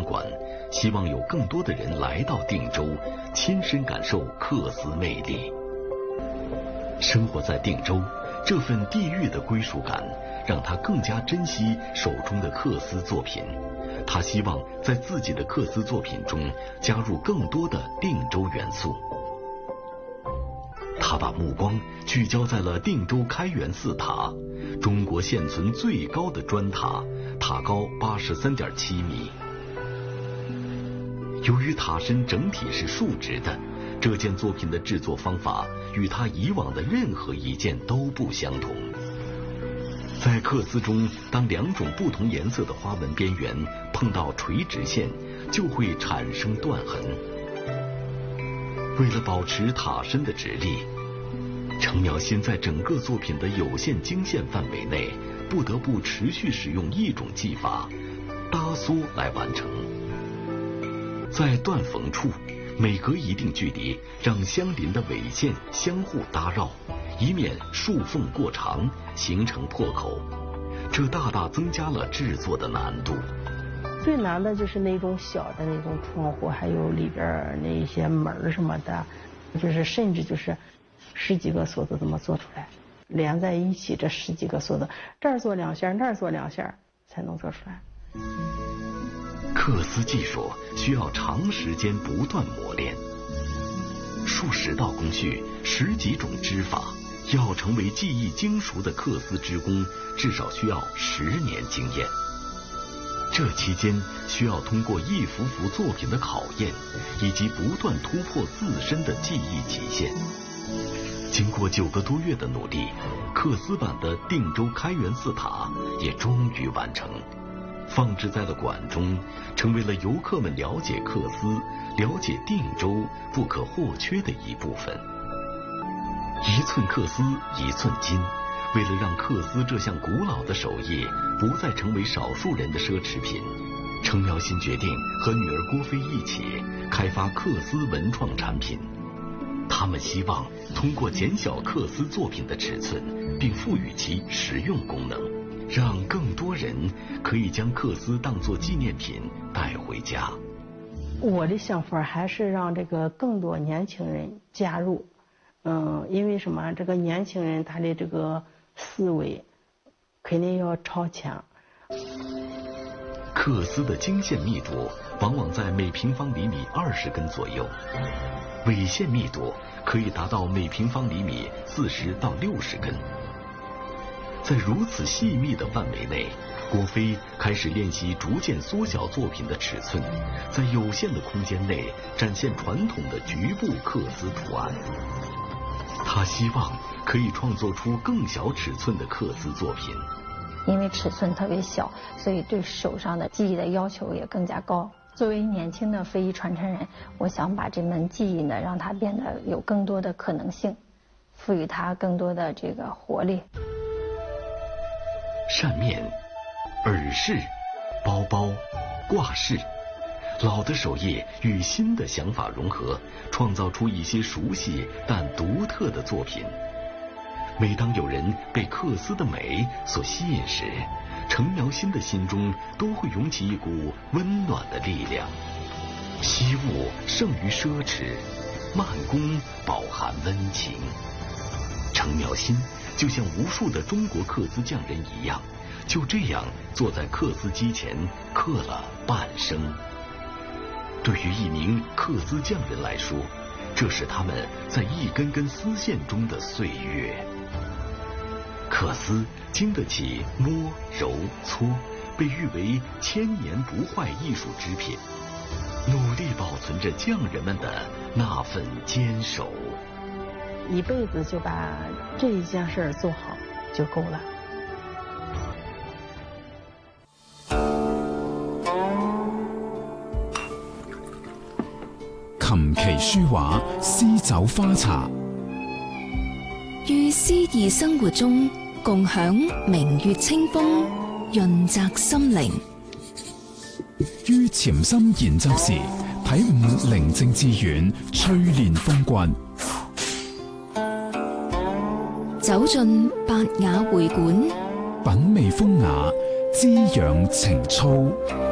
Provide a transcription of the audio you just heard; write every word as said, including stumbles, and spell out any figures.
馆，希望有更多的人来到定州，亲身感受缂丝魅力。生活在定州，这份地域的归属感让他更加珍惜手中的缂丝作品。他希望在自己的缂丝作品中加入更多的定州元素。他把目光聚焦在了定州开元寺塔，中国现存最高的砖塔，塔高八十三点七米。由于塔身整体是竖直的，这件作品的制作方法与他以往的任何一件都不相同。在缂丝中，当两种不同颜色的花纹边缘碰到垂直线，就会产生断痕。为了保持塔身的直立，程苗新在整个作品的有限经线范围内，不得不持续使用一种技法——搭缩来完成。在断缝处，每隔一定距离，让相邻的纬线相互搭绕，以免竖缝过长形成破口，这大大增加了制作的难度。 最难的就是那种小的那种窗户，还有里边那些门什么的，就是甚至就是十几个锁子怎么做出来，连在一起，这十几个锁子这儿做两线，那儿做两线，才能做出来。 缂丝技术需要长时间不断磨练，数十道工序，十几种织法，要成为技艺精熟的缂丝织工，至少需要十年经验。这期间需要通过一幅幅作品的考验，以及不断突破自身的技艺极限。经过九个多月的努力，缂丝版的定州开元寺塔也终于完成，放置在了馆中，成为了游客们了解缂丝、了解定州不可或缺的一部分。一寸缂丝一寸金，为了让缂丝这项古老的手艺不再成为少数人的奢侈品，程苗新决定和女儿郭飞一起开发缂丝文创产品。他们希望通过减小缂丝作品的尺寸，并赋予其实用功能，让更多人可以将缂丝当作纪念品带回家。 我的想法还是让这个更多年轻人加入，嗯，因为什么？这个年轻人他的这个思维肯定要超前。 缂丝的经线密度往往在每平方厘米二十根左右，纬线密度可以达到每平方厘米四十到六十根。在如此细密的范围内，郭飞开始练习逐渐缩小作品的尺寸，在有限的空间内展现传统的局部缂丝图案。他希望可以创作出更小尺寸的缂丝作品。 因为尺寸特别小，所以对手上的技艺的要求也更加高。作为年轻的非遗传承人，我想把这门技艺呢，让它变得有更多的可能性，赋予它更多的这个活力。 扇面、耳饰、包包、挂饰，老的手艺与新的想法融合，创造出一些熟悉但独特的作品。每当有人被缂丝的美所吸引时，程苗新的心中都会涌起一股温暖的力量。惜物胜于奢侈，慢工饱含温情。程苗新就像无数的中国缂丝匠人一样，就这样坐在缂丝机前刻了半生。对于一名缂丝匠人来说，这是他们在一根根丝线中的岁月。缂丝经得起摸揉搓，被誉为千年不坏艺术织品，努力保存着匠人们的那份坚守。 一辈子就把这一件事做好就够了。 琴棋書畫詩酒花茶， 於詩意生活中共享明月清風，潤澤心靈。 於潛心研習時，體悟寧靜致遠，淬煉風骨。 走進百雅會館， 品味風雅，滋養情操。